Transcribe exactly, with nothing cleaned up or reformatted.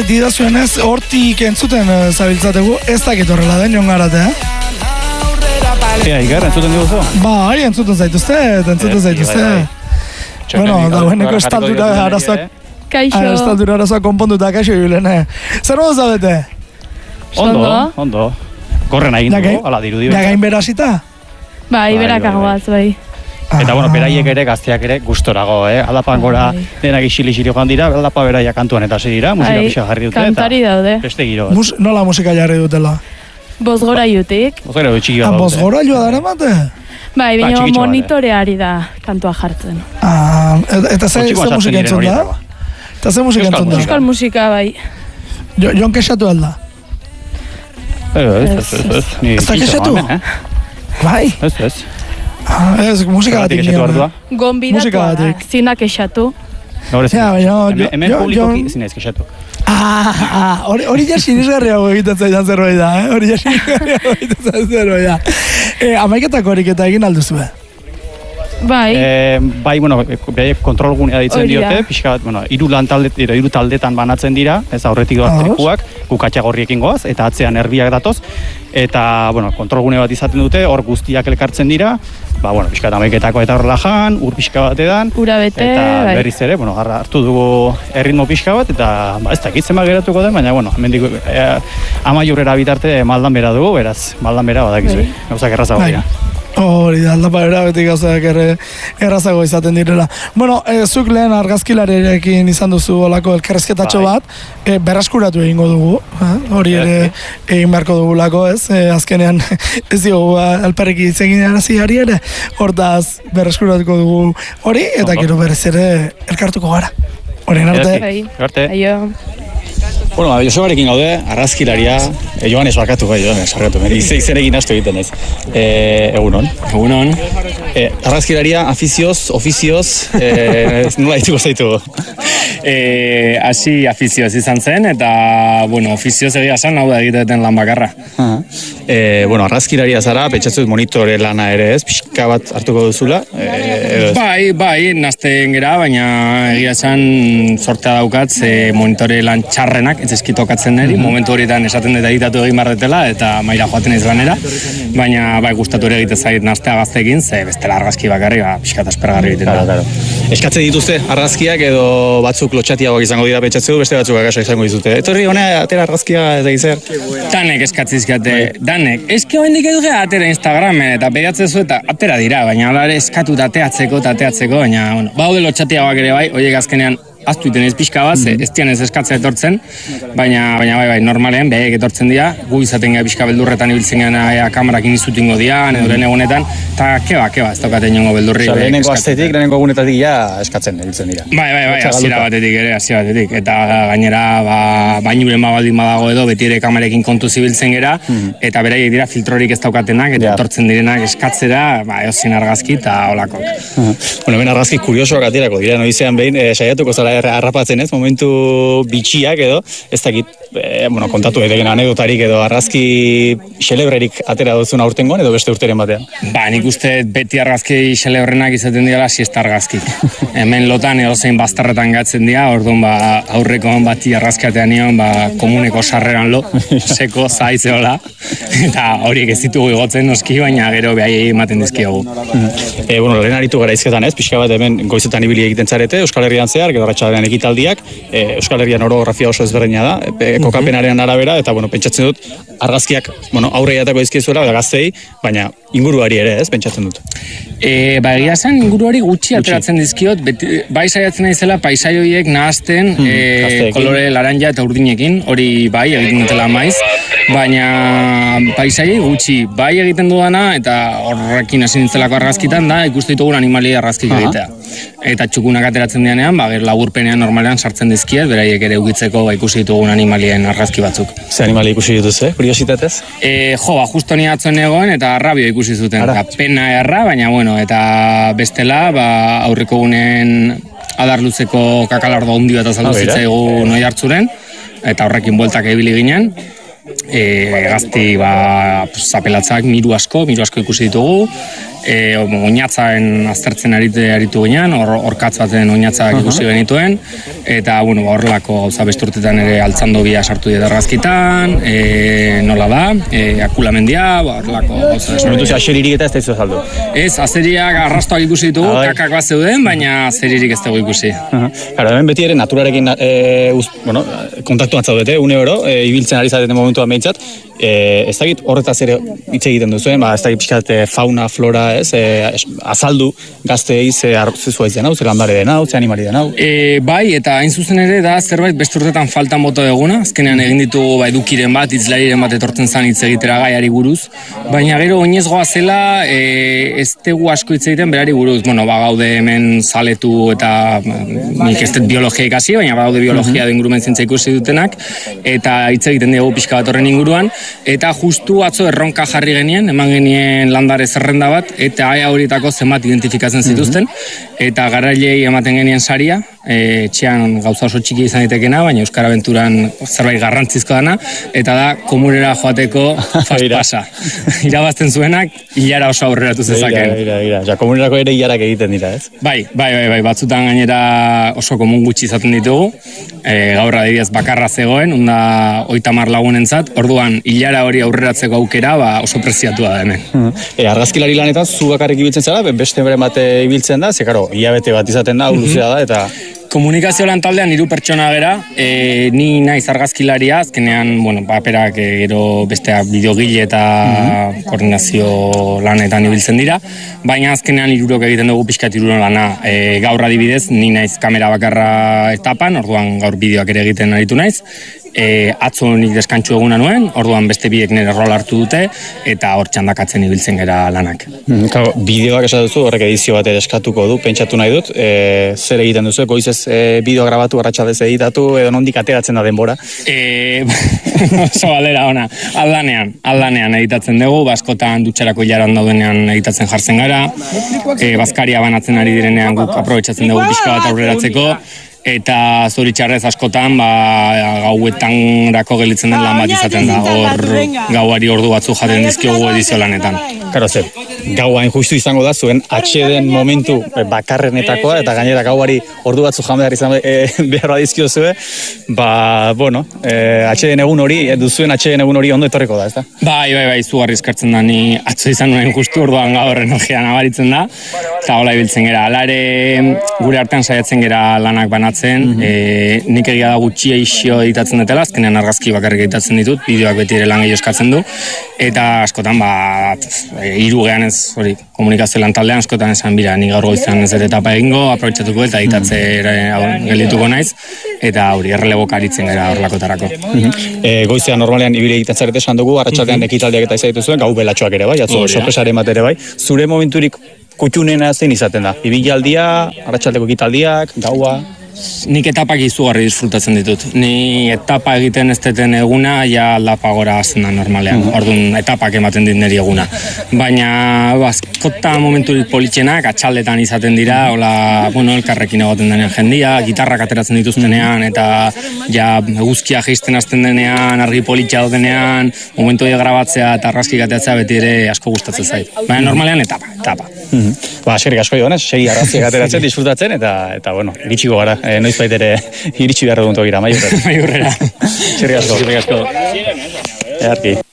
didazuenez, hortik entzuten uh, zabiltzategu, ez dakit horrela den, Jon Garate, eh? Ea, Iker, entzuten diguzu? Bai, entzuten zaituzte, entzuten zaituzte. Bueno, dagoeneko estaldura arazoak, estaldura arazoak konponduta, kaixo Julene. Zer modu zaudete? Ondo, ondo. Korren egin dugu, ala dirudi. Ja gain berasita? Bai, berakagoaz, bai. Eta, bueno, beraiek ere, gazteak ere, gustorago, eh? Aldapan gora, denak isili-isili joan dira, aldapa beraia kantuan eta hasi dira, musika pixa jarri dute, kantari daude. Beste giro. Nola musika jarri dutela? Bozgora jutik. Bozgora txiki bat daute. Bozgora joa dara mate? Bai, baina monitoreari da kantua jartzen. Eta ze musika entzun da? Eta ze musika entzun da? Euskal musika, bai. Jon kexatu alda? Ez, ez, ez. Ez da kexatu? Bai? Ez, ez. Ez, musika batik nio. Gonbidatuak, zina kexatu. Hemen publikoki zina ez kexatu. Hori ja sinisgarriago egiten zaidan zerbait da, eh? Hori ja sinisgarriago egiten zaidan zerbait da. Amaiketako horiketa egin alduzue? Bai. Bai, bueno, kontrol gunea ditzen diote, pixka bat, bueno, hiru taldetan banatzen dira, ez aurretik doaz trikuak, gukatxa gorriekin goaz, eta atzean erbiak datoz, eta, bueno, kontrol gune bat izaten dute, hor guztiak elkartzen dira, ba, bueno, pixka eta amaiketako eta horrela jan, ur pixka bat edan, ura bete, eta berriz ere, bueno, hartu dugu erritmo pixka bat, eta, ba, ez dakit zenbat geratuko den, baina, bueno, hemendik amaiurrera bitarte maldan bera dugu, beraz, maldan bera badakizu, gauzak errazago dira. Hori da, aldapa bera beti gauzak errazago izaten direla. Bueno, zuk lehen argazkilarekin izan duzu olako elkarrezketatxo bat, berraskuratu egingo dugu, hori ere egin beharko dugulako, ez? Azkenean ez dugu alperreki itzegin araziari ere, hortaz berraskuratuko dugu hori, eta gero berez ere elkartuko gara. Horien arte. Arte. Bueno, Josebarekin gaude, arrazkilaria, e, joan esbarkatu gai, joan esbarkatu, izenekin astu egiten ez. E, egunon. Egunon. E, arrazkilaria, afizioz, ofizioz, e, nola dituko zaitugu? E, asi afizioz izan zen, eta, bueno, ofizioz egia esan, hau da egiteten lan bakarra. E, bueno, arrazkilaria zara, pentsatzut monitore lana ere ez, pixka bat hartuko duzula? E, bai, bai, nazten gera, baina egia esan sortea daukat, ze monitore lan txarrenak, ez eskitokatzen niri, mm-hmm. momentu horietan esaten dut editatu egin barretela, eta maira joaten ez lanera, baina bai, gustatu ere egite zait naztea gazteekin, ze bestela argazki bakarri, ba, pixkat aspergarri egiten da. Claro, claro. Eskatze dituzte argazkiak edo batzuk lotxatiagoak izango dira pentsatzeu, beste batzuk agaso izango dizute. Etorri honea, atera argazkia ez da izer? Danek eskatzizkiate, danek. Eski hoendik edu gara atera Instagramen, eta pediatzezu eta atera dira, baina hala ere eskatu tateatzeko, tateatzeko, baina, bueno, baude lotxatiagoak ere bai, horiek azkenean aztu iten ez pixka bat, ez dian ez eskatzea etortzen, baina, baina bai, bai, normalean, behek etortzen dira, gu izaten gara pixka beldurretan ibiltzen gara kamerakin izutingo dian, edo lehen egunetan, eta keba, keba, ez daukaten jongo beldurri. Osa, lehenengo aztetik, lehenengo egunetatik ja eskatzen ibiltzen dira. Bai, bai, bai, hasiera batetik ere, hasiera batetik, eta gainera, ba, bainuren baldin badago edo, beti ere kamerekin kontu zibiltzen gera, eta beraiek dira filtrorik ez daukatenak, eta etortzen direnak eskatzera, ba, eozin argazki eta olakok. Bueno, hemen argazki kuriosoak atirako dira, noizean behin, saiatuko zara harrapatzen ez, momentu bitxiak edo, ez dakit, e, bueno, kontatu edegen anekdotarik edo argazki xelebrerik atera duzun aurtengoan edo beste urteren batean? Ba, nik uste beti argazki xelebrenak izaten dira siesta argazki. Hemen lotan edo zein bazterretan gatzen dira, orduan ba, aurrekoan bati argazkiatean nion, ba, komuneko sarreran lo, seko zaitzeola, eta horiek ez ditugu igotzen noski, baina gero behai ematen dizkiogu. E, bueno, lehen aritu gara izketan ez, pixka bat hemen goizetan ibili egiten zarete, Euskal Herrian zehar, gero ratxalean ekitaldiak, e, Euskal Herrian orografia oso ezberdina da, e, kokapenaren arabera, eta bueno, pentsatzen dut, argazkiak, bueno, aurreiatako izkizuela, gaztei, baina inguruari ere ez, pentsatzen dut. E, ba, egia zen, inguruari gutxi ateratzen dizkiot, beti, bai saiatzen naizela paisaioiek nahazten, hmm, e, kolore laranja eta urdinekin, hori bai egiten dutela maiz, baina paisaiei gutxi, bai egiten dudana, eta horrekin hasi nintzelako argazkitan da, ikuste ditugun animalia argazkik egitea. Eta txukunak ateratzen dianean, ba, laburpenean normalean sartzen dizkiet, beraiek ere ukitzeko ba, ikusi ditugun animalien argazki batzuk. Ze animalia ikusi dituz, eh? Kuriositatez? E, jo, ba, justo ni atzuen egoen eta rabio ikusi zuten. Eta pena erra, baina bueno, eta bestela, ba, aurreko gunen adarluzeko kakalardo handi bat azaldu zitzaigu noi hartzuren, eta horrekin bueltak ebili ginen. e, gazti ba, zapelatzak miru asko, miru asko ikusi ditugu, e, oinatzen aztertzen aritu, aritu ginean, or, orkatzaten oinatzak ikusi genituen, eta bueno, horrelako gauza besturtetan ere altzandobia sartu dira argazkitan, e, nola da, e, akulamendia, horrelako gauza. Zorretu ze aseririk eta ez da izu azaldu? Ez, azeriak arrastoak ikusi ditugu, ah, kakak bat zeuden, baina azeririk ez dugu ikusi. Claro, hemen beti ere naturarekin e, uz, bueno, kontaktuan zaudete, une oro, e, ibiltzen ari zaten momentuan behintzat, e, ez dakit horretaz ere hitz egiten duzuen, ba, ez dakit pixkat fauna, flora, ez, e, azaldu gazteei ze zezua izan hau, ze landare den hau, ze animari den hau. E, bai, eta hain zuzen ere da zerbait besturtetan faltan bota eguna, azkenean egin ditugu ba, edukiren bat, itzlariren bat etortzen zan hitz egitera gaiari buruz, baina gero oinez goa zela e, ez tegu asko hitz egiten berari buruz, bueno, ba, gaude hemen zaletu eta nik ez dut biologia ikasi, baina ba, gaude biologia den ingurumen zientza ikusi dutenak, eta hitz egiten dugu pixka bat horren inguruan, eta justu atzo erronka jarri genien, eman genien landare zerrenda bat, eta aia horietako zenbat identifikatzen zituzten, eta garailei ematen genien saria, e, etxean gauza oso txiki izan ditekena, baina Euskara Abenturan zerbait garrantzizko dana, eta da komunera joateko fast pasa. Irabazten zuenak, hilara oso aurreratu zezaken. Ira, ira, ja, komunerako ere hilarak egiten dira, ez? Bai, bai, bai, bai, batzutan gainera oso komun gutxi izaten ditugu, e, gaur adibidez bakarra zegoen, onda hogeita hamar lagunentzat, orduan hilara hori aurreratzeko aukera ba, oso preziatua da hemen. E, argazkilari lanetan zu bakarrik ibiltzen zara, beste bere bate ibiltzen da, ze karo, hilabete bat izaten da, luzea da, eta... Komunikazio lan taldean hiru pertsona gera, e, ni naiz argazkilaria, azkenean, bueno, paperak e, gero besteak bideogile eta mm-hmm. koordinazio lanetan ibiltzen dira, baina azkenean hirurok egiten dugu pixkat hiruron lana. E, gaur adibidez, ni naiz kamera bakarra etapan, orduan gaur bideoak ere egiten aritu naiz, E, atzo nik deskantxu eguna nuen, orduan beste biek nire rol hartu dute, eta hor txandakatzen ibiltzen gera lanak. Mm, claro, bideoak esan duzu, horrek edizio bat eskatuko du, pentsatu nahi dut, e, zer egiten duzu, goizez e, bideo grabatu, arratsalez editatu, edo nondik ateratzen da denbora? E, oso galera ona, aldanean, aldanean editatzen dugu, baskotan dutxarako hilaran daudenean editatzen jartzen gara, e, bazkaria banatzen ari direnean guk aprobetxatzen dugu pixka bat aurreratzeko, eta zoritxarrez askotan ba, gauetan rako gelitzen den lan bat izaten da, hor gauari ordu batzu jaten dizkiogu edizio lanetan. Karo, ze, gaua injustu izango da zuen atxeden momentu bakarrenetakoa, eta gainera gauari ordu batzu jan behar izan e, behar dizkio zue, ba, bueno, e, atxeden egun hori, duzuen atxeden egun hori ondo etorreko da, ez da? Bai, bai, bai, zugarri eskartzen da, ni atzo izan nuen justu orduan gaur energia nabaritzen da, eta hola ibiltzen gera, alare gure artean saiatzen gera lanak banatzen, Mm-hmm. e, nik egia da gutxi eixio editatzen dutela, azkenean argazki bakarrik editatzen ditut, bideoak beti ere lan gehiago eskatzen du, eta askotan, ba, hiru gehan ez, hori, komunikazio lan taldean, askotan esan bira, nik gaur goiztean ez dut etapa egingo, aprobetxatuko eta editatze mm-hmm. geldituko naiz, eta hori, errelebok aritzen gara horlakotarako. Mm-hmm. E, goizean normalean ibile egiten zarete esan dugu, arratsaldean mm-hmm. ekitaldiak eta izaitu zuen, gau belatxoak ere bai, atzo sorpresaren bat ere bai, zure momenturik kutxunena zein izaten da? Ibilaldia, arratsaldeko ekitaldiak, gaua... Nik etapak izugarri disfrutatzen ditut. Ni etapa egiten ez deten eguna, ja aldapa gora hazen da normalean. Mm-hmm. Orduan, etapak ematen dit niri eguna. Baina, askota momenturik politxenak, atxaldetan izaten dira, hola, bueno, elkarrekin egoten denean jendia, gitarrak ateratzen dituztenean, eta ja, eguzkia geisten hasten denean, argi politxa denean, momentu hori grabatzea eta argazkik ateratzea beti ere asko gustatzen zait. Baina, normalean, etapa, etapa. Mm-hmm. Ba, eskerik asko joan, segi argazkiak ateratzen, disfrutatzen, eta, eta bueno, iritsiko gara. E, noiz baitere iritsi behar dugun togira, maiurrera. Maiurrera. Eskerik asko. Eskerik asko.